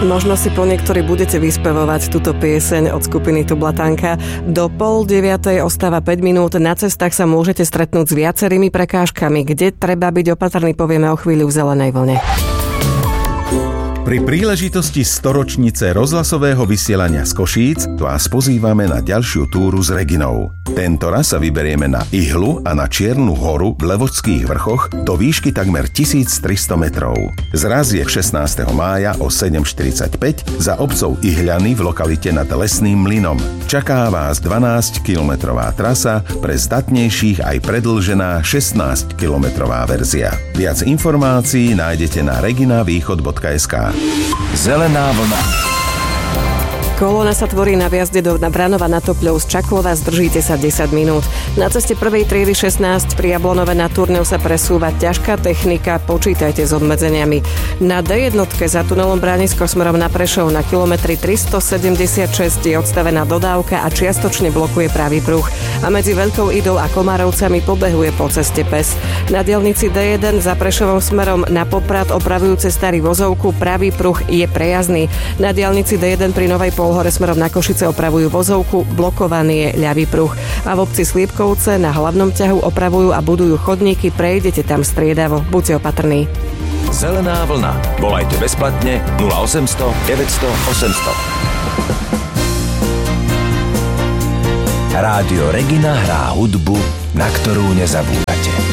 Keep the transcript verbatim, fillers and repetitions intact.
Možno si po niektorí budete vyspevovať túto pieseň od skupiny Tublatanka. Do pol deviatej ostáva päť minút. Na cestách sa môžete stretnúť s viacerými prekážkami. Kde treba byť opatrný, povieme o chvíľu v Zelenej vlne. Pri príležitosti storočnice rozhlasového vysielania z Košíc vás pozývame na ďalšiu túru s Reginou. Tento raz sa vyberieme na Ihlu a na Čiernu horu v Levočských vrchoch do výšky takmer tisíctristo metrov. Zraz je šestnásteho mája o sedem štyridsaťpäť za obcov Ihľany v lokalite nad Lesným mlynom. Čaká vás dvanásťkilometrová trasa, pre zdatnejších aj predĺžená šestnásťkilometrová verzia. Viac informácií nájdete na reginavýchod bodka es ká. Zelená vlna. Kolóna sa tvorí na viazde do Vranova na Topľov z Čaklova, zdržíte sa desať minút. Na ceste prvej triedy šestnásť pri Jablonove na Turňov sa presúva ťažká technika, počítajte s obmedzeniami. Na dé jedna za tunelom Bránisko smerom na Prešov na kilometri tristosedemdesiatšesť je odstavená dodávka a čiastočne blokuje pravý pruh. A medzi Veľkou Idou a Komárovcami pobehuje po ceste pes. Na diaľnici dé jeden za Prešovom smerom na Poprad opravujúce starý vozovku, pravý pruh je prejazdný. Na diaľnici dé jeden pri Novej Polhore smerom na Košice opravujú vozovku, blokovaný je ľavý pruh. A v obci Sliepkovce na hlavnom ťahu opravujú a budujú chodníky, prejdete tam striedavo, buďte opatrní. Zelená vlna. Volajte bezplatne nula osemsto deväťsto osemsto. Rádio Regina hrá hudbu, na ktorú nezabúdate.